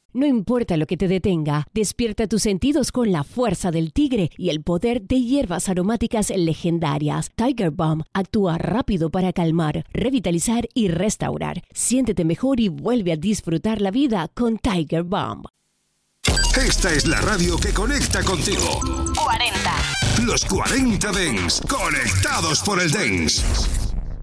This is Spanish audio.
No importa lo que te detenga, despierta tus sentidos con la fuerza del tigre y el poder de hierbas aromáticas legendarias. Tiger Balm actúa rápido para calmar, revitalizar y restaurar. Siéntete mejor y vuelve a disfrutar la vida con Tiger Balm. Esta es la radio que conecta contigo. 40. Los 40 Dents, conectados por el Dance.